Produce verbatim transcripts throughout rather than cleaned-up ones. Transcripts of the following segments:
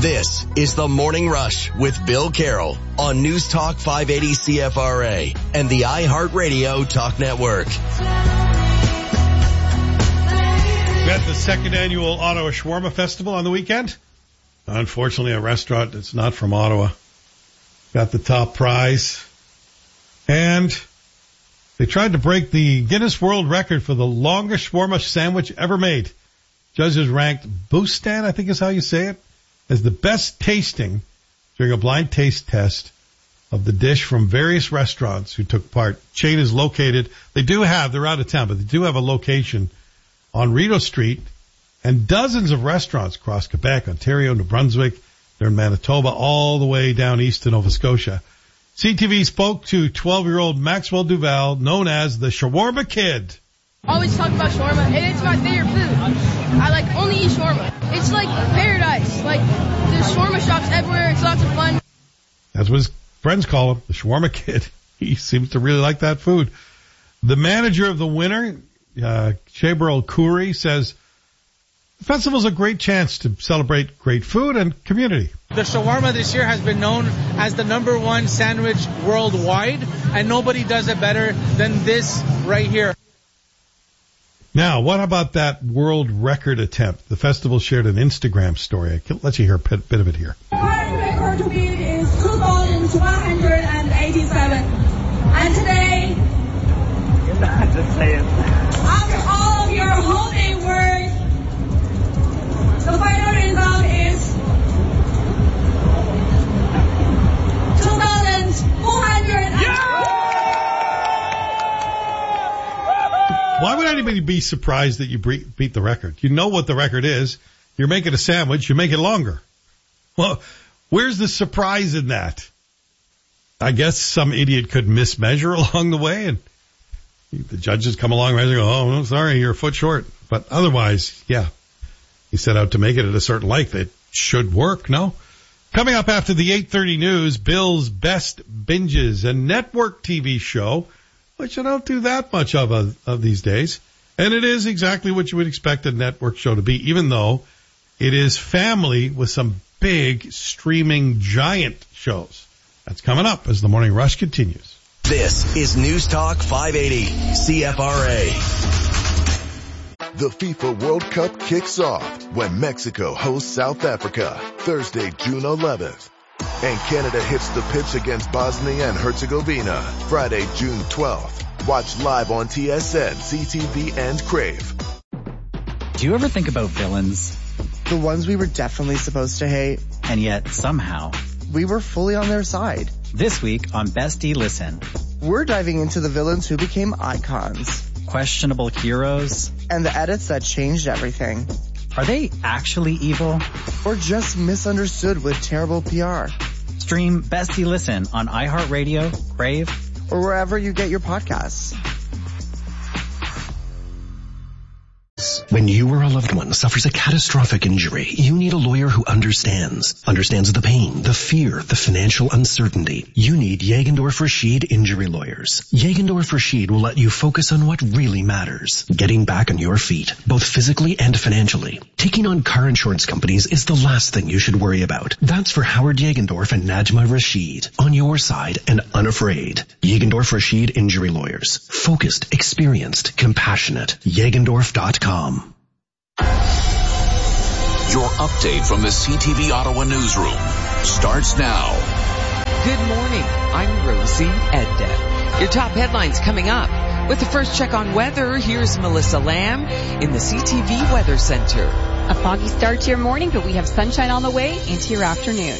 This is The Morning Rush with Bill Carroll on News Talk five eighty C F R A and the iHeartRadio Talk Network. We had the second annual Ottawa Shawarma Festival on the weekend. Unfortunately, a restaurant that's not from Ottawa got the top prize. And they tried to break the Guinness World Record for the longest shawarma sandwich ever made. Judges ranked Bustan, I think is how you say it, as the best tasting during a blind taste test of the dish from various restaurants who took part. Chain is located, they do have, they're out of town, but they do have a location on Rideau Street, and dozens of restaurants across Quebec, Ontario, New Brunswick, they're in Manitoba, all the way down east to Nova Scotia. C T V spoke to twelve-year-old Maxwell Duval, known as the Shawarma Kid. Always talk about shawarma, and it's my favorite food. I like only eat shawarma. It's like paradise. Like, there's shawarma shops everywhere. It's lots of fun. That's what his friends call him, the Shawarma Kid. He seems to really like that food. The manager of the winner, uh, Shabril Khoury, says the festival's a great chance to celebrate great food and community. The shawarma this year has been known as the number one sandwich worldwide, and nobody does it better than this right here. Now, what about that world record attempt? The festival shared an Instagram story. I can let you hear a bit, bit of it here. The current record to beat is two thousand one hundred eighty-seven. And today, you're not just saying that. After all of your holy work, the final result is two thousand four hundred. Yeah! Why would anybody be surprised that you beat the record? You know what the record is. You're making a sandwich. You make it longer. Well, where's the surprise in that? I guess some idiot could mismeasure along the way, and the judges come along and go, oh, no, sorry, you're a foot short. But otherwise, yeah, he set out to make it at a certain length. It should work, no? Coming up after the eight thirty news, Bill's Best Binges, a network T V show, which I don't do that much of, a, of these days. And it is exactly what you would expect a network show to be, even though it is family with some big streaming giant shows. That's coming up as the Morning Rush continues. This is News Talk five eighty C F R A. The FIFA World Cup kicks off when Mexico hosts South Africa Thursday, June eleventh. And Canada hits the pitch against Bosnia and Herzegovina Friday, June twelfth. Watch live on T S N, C T V, and Crave. Do you ever think about villains? The ones we were definitely supposed to hate. And yet, somehow, we were fully on their side. This week on Bestie Listen, we're diving into the villains who became icons. Questionable heroes. And the edits that changed everything. Are they actually evil? Or just misunderstood with terrible P R? Stream Bestie Listen on iHeartRadio, Crave, or wherever you get your podcasts. When you or a loved one suffers a catastrophic injury, you need a lawyer who understands. Understands the pain, the fear, the financial uncertainty. You need Jagendorf Rashid Injury Lawyers. Jagendorf Rashid will let you focus on what really matters. Getting back on your feet, both physically and financially. Taking on car insurance companies is the last thing you should worry about. That's for Howard Jagendorf and Najma Rashid. On your side and unafraid. Jagendorf Rashid Injury Lawyers. Focused, experienced, compassionate. Jagendorf dot com. Your update from the C T V Ottawa newsroom starts now. Good morning. I'm Rosie Edda. Your top headlines coming up. With the first check on weather, here's Melissa Lamb in the C T V Weather Center. A foggy start to your morning, but we have sunshine on the way into your afternoon.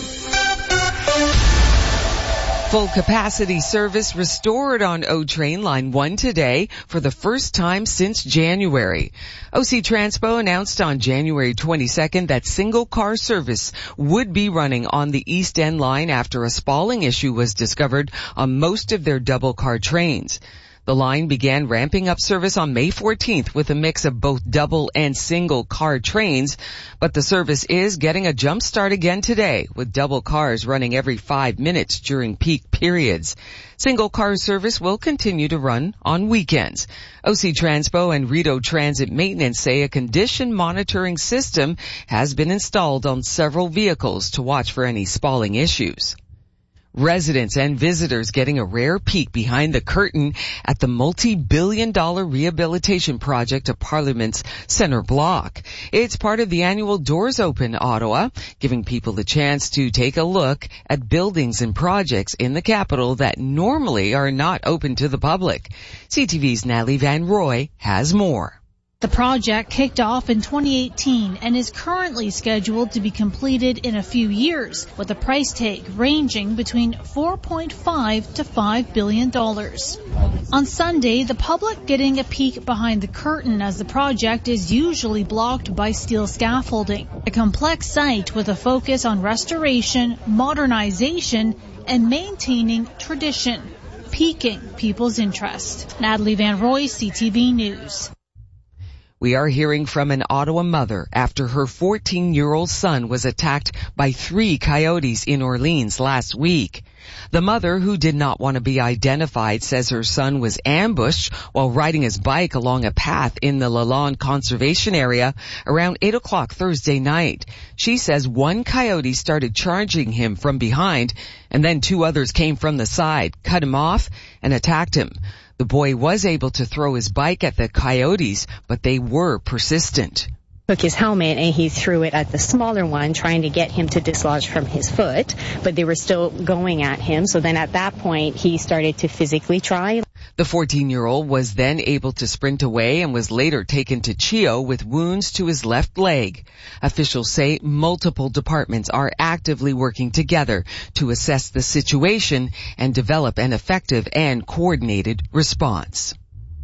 Full capacity service restored on O Train Line one today for the first time since January. O C Transpo announced on January twenty-second that single car service would be running on the East End line after a spalling issue was discovered on most of their double car trains. The line began ramping up service on May fourteenth with a mix of both double and single car trains, but the service is getting a jump start again today with double cars running every five minutes during peak periods. Single car service will continue to run on weekends. O C Transpo and Rideau Transit Maintenance say a condition monitoring system has been installed on several vehicles to watch for any spalling issues. Residents and visitors getting a rare peek behind the curtain at the multi-billion dollar rehabilitation project of Parliament's Center Block. It's part of the annual Doors Open Ottawa, giving people the chance to take a look at buildings and projects in the capital that normally are not open to the public. C T V's Natalie Van Roy has more. The project kicked off in twenty eighteen and is currently scheduled to be completed in a few years, with a price tag ranging between four point five to five billion dollars. On Sunday, the public getting a peek behind the curtain as the project is usually blocked by steel scaffolding. A complex site with a focus on restoration, modernization, and maintaining tradition, piquing people's interest. Natalie Van Roy, C T V News. We are hearing from an Ottawa mother after her fourteen-year-old son was attacked by three coyotes in Orleans last week. The mother, who did not want to be identified, says her son was ambushed while riding his bike along a path in the Lalonde Conservation Area around eight o'clock Thursday night. She says one coyote started charging him from behind, and then two others came from the side, cut him off, and attacked him. The boy was able to throw his bike at the coyotes, but they were persistent. Took his helmet and he threw it at the smaller one, trying to get him to dislodge from his foot, but they were still going at him. So then at that point, he started to physically try. The fourteen-year-old was then able to sprint away and was later taken to CHEO with wounds to his left leg. Officials say multiple departments are actively working together to assess the situation and develop an effective and coordinated response.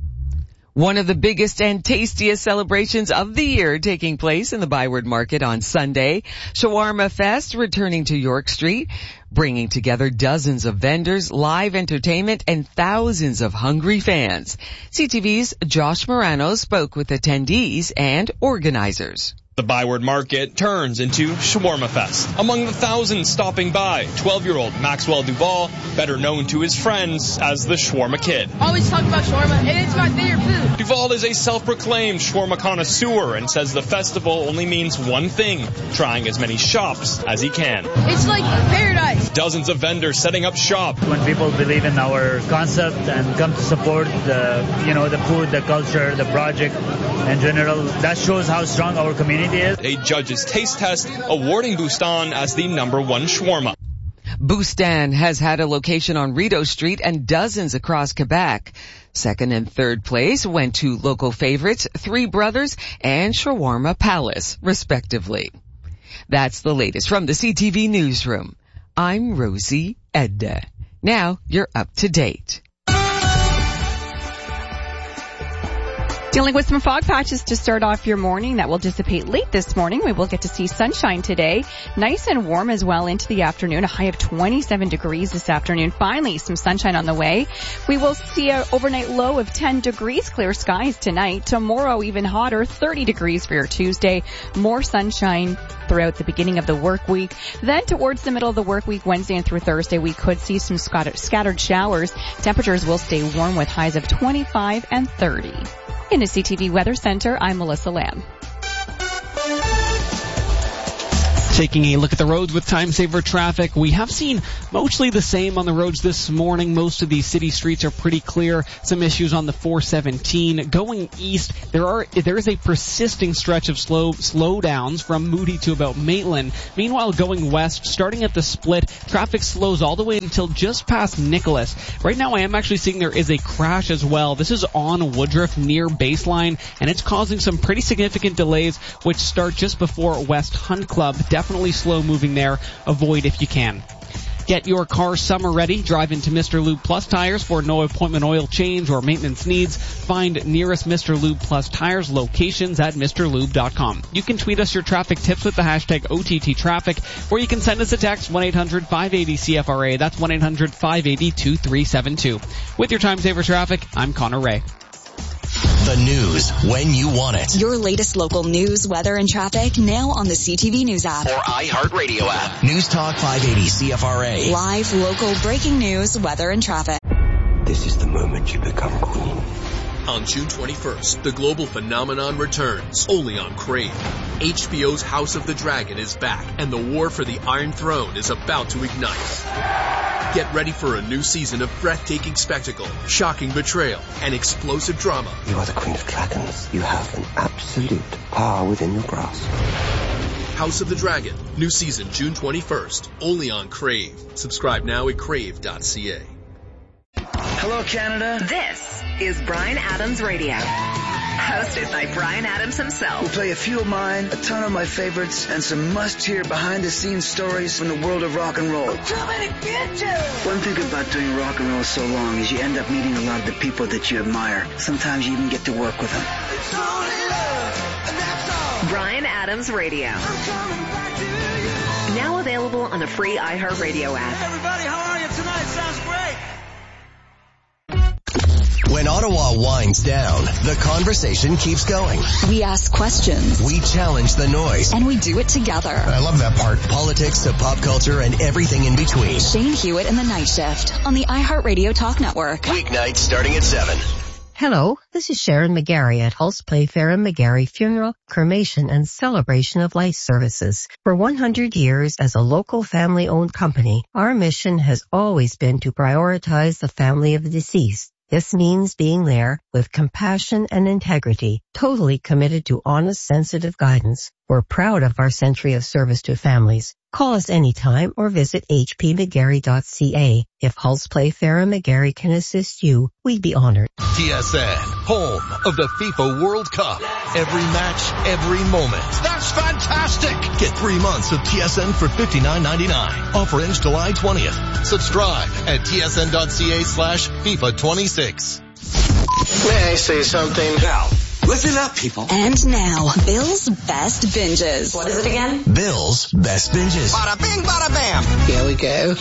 One of the biggest and tastiest celebrations of the year taking place in the Byward Market on Sunday. Shawarma Fest returning to York Street, bringing together dozens of vendors, live entertainment, and thousands of hungry fans. C T V's Josh Morano spoke with attendees and organizers. The Byward Market turns into Shawarma Fest. Among the thousands stopping by, twelve-year-old Maxwell Duval, better known to his friends as the Shawarma Kid. Always talk about shawarma, and it's my favorite food. Duval is a self-proclaimed shawarma connoisseur and says the festival only means one thing, trying as many shops as he can. It's like paradise. Dozens of vendors setting up shop. When people believe in our concept and come to support the, you know, the food, the culture, the project in general, that shows how strong our community is. A judge's taste test awarding Bustan as the number one shawarma. Bustan has had a location on Rideau Street and dozens across Quebec. Second and third place went to local favorites, Three Brothers and Shawarma Palace, respectively. That's the latest from the C T V Newsroom. I'm Rosie Edda. Now you're up to date. Dealing with some fog patches to start off your morning. That will dissipate late this morning. We will get to see sunshine today. Nice and warm as well into the afternoon. A high of twenty-seven degrees this afternoon. Finally, some sunshine on the way. We will see an overnight low of ten degrees. Clear skies tonight. Tomorrow, even hotter, thirty degrees for your Tuesday. More sunshine throughout the beginning of the work week. Then towards the middle of the work week, Wednesday and through Thursday, we could see some scattered showers. Temperatures will stay warm with highs of twenty-five and thirty. In the C T V Weather Center, I'm Melissa Lamb. Taking a look at the roads with time saver traffic, we have seen mostly the same on the roads this morning. Most of these city streets are pretty clear. Some issues on the four seventeen. Going east, there are there is a persisting stretch of slow slowdowns from Moody to about Maitland. Meanwhile, going west, starting at the split, traffic slows all the way until just past Nicholas. Right now, I am actually seeing there is a crash as well. This is on Woodruff near Baseline, and it's causing some pretty significant delays, which start just before West Hunt Club. Definitely slow moving there. Avoid if you can. Get your car summer ready. Drive into Mister Lube Plus Tires for no appointment oil change or maintenance needs. Find nearest Mister Lube Plus Tires locations at Mr Lube dot com. You can tweet us your traffic tips with the hashtag O T T Traffic, or you can send us a text one eight hundred five eight zero C F R A. That's one eight hundred five eight zero two three seven two. With your Time Saver Traffic, I'm Connor Ray. The news when you want it. Your latest local news, weather, and traffic now on the C T V News app. Or iHeartRadio app. News Talk five eighty C F R A. Live, local, breaking news, weather, and traffic. This is the moment you become queen. On June twenty-first, the global phenomenon returns, only on Crave. H B O's House of the Dragon is back, and the war for the Iron Throne is about to ignite. Get ready for a new season of breathtaking spectacle, shocking betrayal, and explosive drama. You are the Queen of Dragons. You have an absolute power within your grasp. House of the Dragon, new season June twenty-first, only on Crave. Subscribe now at crave dot c a. Hello, Canada. This is Bryan Adams Radio, hosted by Bryan Adams himself. We'll play a few of mine, a ton of my favorites, and some must-hear behind-the-scenes stories from the world of rock and roll. Too many bitches! One thing about doing rock and roll so long is you end up meeting a lot of the people that you admire. Sometimes you even get to work with them. It's only love, and that's all. Bryan Adams Radio. I'm coming back to you. Now available on the free iHeartRadio app. Hey, everybody, how are you tonight? Sounds great. When Ottawa winds down, the conversation keeps going. We ask questions. We challenge the noise. And we do it together. I love that part. Politics to pop culture and everything in between. Shane Hewitt and the Night Shift on the iHeartRadio Talk Network. Weeknights starting at seven. Hello, this is Sharon McGarry at Hulse Playfair and McGarry Funeral, Cremation, and Celebration of Life Services. For one hundred years as a local family-owned company, our mission has always been to prioritize the family of the deceased. This means being there with compassion and integrity, totally committed to honest, sensitive guidance. We're proud of our century of service to families. Call us anytime or visit h p mcgarry dot c a. If Hulse Playfair and McGarry can assist you, we'd be honored. T S N, home of the FIFA World Cup. Every match, every moment. That's fantastic! Get three months of T S N for fifty-nine ninety-nine. Offer ends July twentieth. Subscribe at t s n dot c a slash FIFA twenty-six. May I say something? Now, listen up, people. And now, Bill's Best Binges. What is it again? Bill's Best Binges. Bada bing, bada bam. Here we go.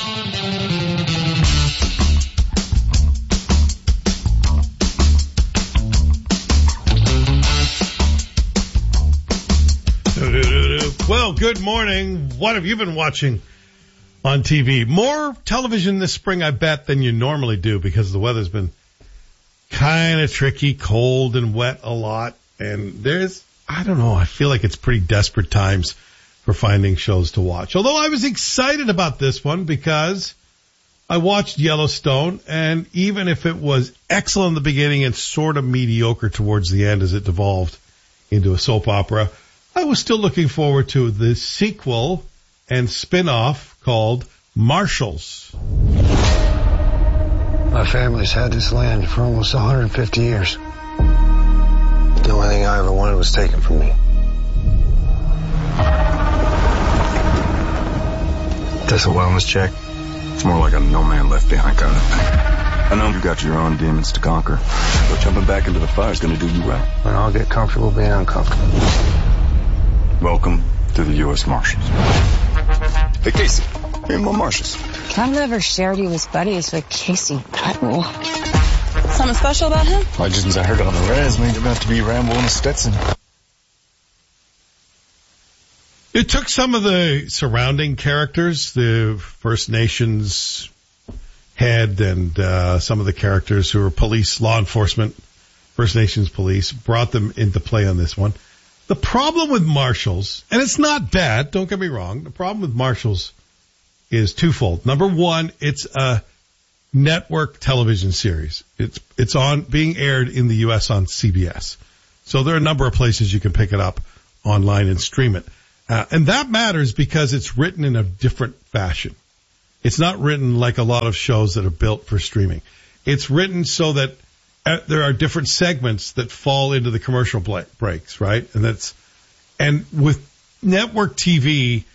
Well, good morning. What have you been watching on T V? More television this spring, I bet, than you normally do because the weather's been kind of tricky, cold and wet a lot. And there's, I don't know, I feel like it's pretty desperate times for finding shows to watch. Although I was excited about this one because I watched Yellowstone, and even if it was excellent in the beginning and sort of mediocre towards the end as it devolved into a soap opera, I was still looking forward to the sequel and spin-off called Marshals. My family's had this land for almost one hundred fifty years. The only thing I ever wanted was taken from me. That's a wellness check. It's more like a no man left behind kind of thing. I know you got your own demons to conquer, but jumping back into the fire is going to do you right. And I'll get comfortable being uncomfortable. Welcome to the U S Marshals. Hey, Casey. Hey, my Marshals. I've never shared you with buddies with Casey Tuttle. Something special about him? Legends I heard on the res made him have to be Rambo and a Stetson. It took some of the surrounding characters, the First Nations head and uh, some of the characters who are police, law enforcement, First Nations police, brought them into play on this one. The problem with Marshals, and it's not bad, don't get me wrong, the problem with Marshals is twofold. Number one, it's a network television series. It's it's on being aired in the U S on C B S. So there are a number of places you can pick it up online and stream it. Uh, and that matters because it's written in a different fashion. It's not written like a lot of shows that are built for streaming. It's written so that uh, there are different segments that fall into the commercial breaks, right? And that's, and with network T V,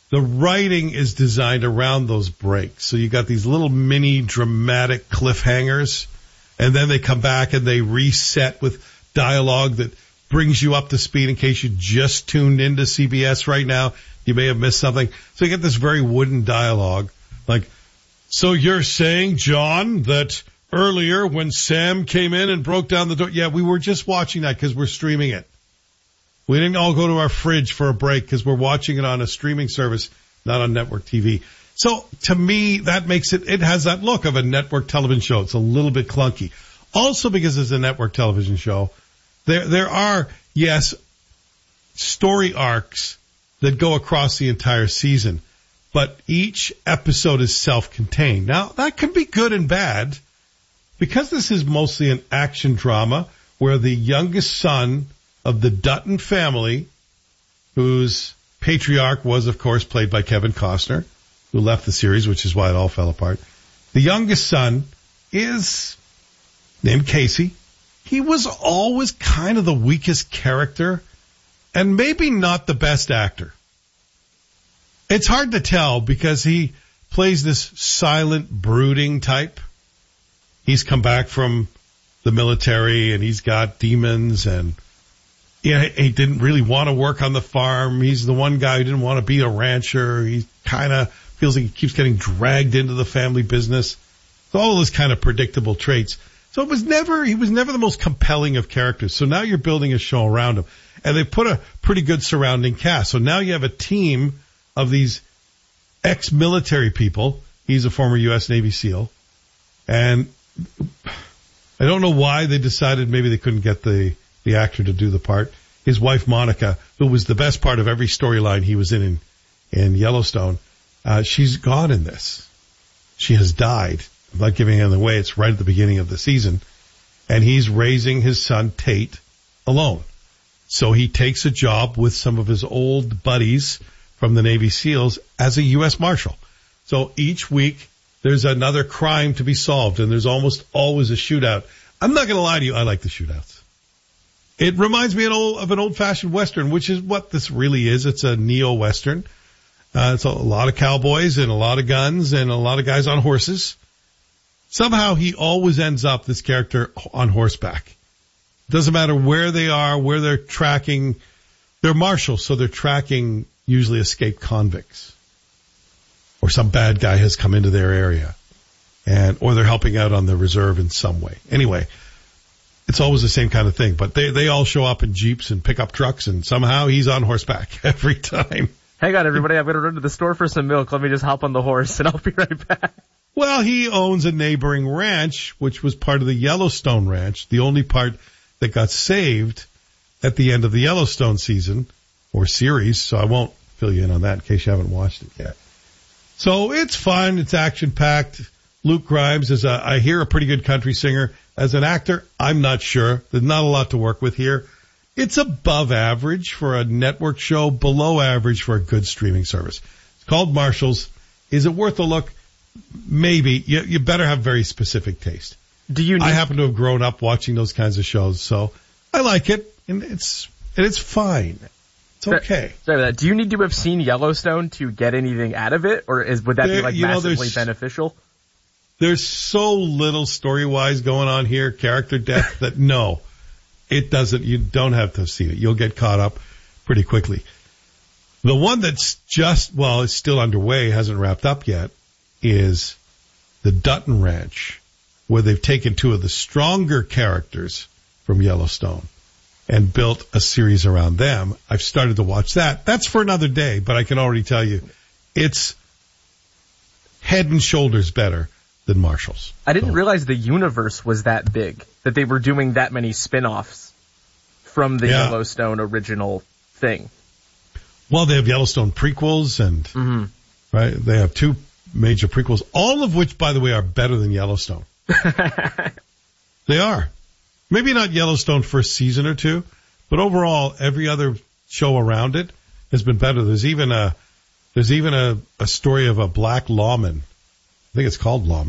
the writing is designed around those breaks. So you got these little mini dramatic cliffhangers, and then they come back and they reset with dialogue that brings you up to speed in case you just tuned into C B S right now. You may have missed something. So you get this very wooden dialogue. Like, so you're saying, John, that earlier when Sam came in and broke down the door, yeah, we were just watching that because we're streaming it. We didn't all go to our fridge for a break because we're watching it on a streaming service, not on network T V. So to me, that makes it, it has that look of a network television show. It's a little bit clunky. Also because it's a network television show, there, there are, yes, story arcs that go across the entire season, but each episode is self-contained. Now, that can be good and bad because this is mostly an action drama where the youngest son of the Dutton family, whose patriarch was, of course, played by Kevin Costner, who left the series, which is why it all fell apart. The youngest son is named Casey. He was always kind of the weakest character and maybe not the best actor. It's hard to tell because he plays this silent, brooding type. He's come back from the military and he's got demons and yeah, he didn't really want to work on the farm. He's the one guy who didn't want to be a rancher. He kind of feels like he keeps getting dragged into the family business. So all those kind of predictable traits. So it was never, he was never the most compelling of characters. So now you're building a show around him. And they put a pretty good surrounding cast. So now you have a team of these ex-military people. He's a former U S Navy SEAL. And I don't know why they decided maybe they couldn't get the the actor to do the part. His wife, Monica, who was the best part of every storyline he was in in, in Yellowstone, uh, she's gone in this. She has died. I'm not giving it away. It's right at the beginning of the season. And he's raising his son, Tate, alone. So he takes a job with some of his old buddies from the Navy SEALs as a U S Marshal. So each week there's another crime to be solved, and there's almost always a shootout. I'm not going to lie to you. I like the shootouts. It reminds me of an, old, of an old-fashioned Western, which is what this really is. It's a neo-Western. Uh, it's a, a lot of cowboys and a lot of guns and a lot of guys on horses. Somehow he always ends up, this character, on horseback. Doesn't matter where they are, where they're tracking. They're marshals, so they're tracking usually escaped convicts. Or some bad guy has come into their area. and Or they're helping out on the reserve in some way. Anyway. It's always the same kind of thing, but they, they all show up in Jeeps and pickup trucks, and somehow he's on horseback every time. Hang on, everybody. I'm going to run to the store for some milk. Let me just hop on the horse, and I'll be right back. Well, he owns a neighboring ranch, which was part of the Yellowstone Ranch, the only part that got saved at the end of the Yellowstone season or series, so I won't fill you in on that in case you haven't watched it yet. So it's fun. It's action-packed. Luke Grimes is, a, I hear, a pretty good country singer. As an actor, I'm not sure. There's not a lot to work with here. It's above average for a network show, below average for a good streaming service. It's called Marshals. Is it worth a look? Maybe. You, you better have very specific taste. Do you? Need- I happen to have grown up watching those kinds of shows, so I like it, and it's and it's fine. It's okay. Sorry about that. Do you need to have seen Yellowstone to get anything out of it, or is would that there, be like you know, massively beneficial? There's so little story-wise going on here, character depth, that no, it doesn't. You don't have to see it. You'll get caught up pretty quickly. The one that's just, well, it's still underway, hasn't wrapped up yet, is the Dutton Ranch, where they've taken two of the stronger characters from Yellowstone and built a series around them. I've started to watch that. That's for another day, but I can already tell you it's head and shoulders better than Marshals. I didn't so. realize the universe was that big, that they were doing that many spin-offs from the yeah. Yellowstone original thing. Well, they have Yellowstone prequels and, mm-hmm. right, they have two major prequels, all of which, by the way, are better than Yellowstone. They are. Maybe not Yellowstone for a season or two, but overall, every other show around it has been better. There's even a, there's even a, a story of a black lawman. I think it's called Lawman.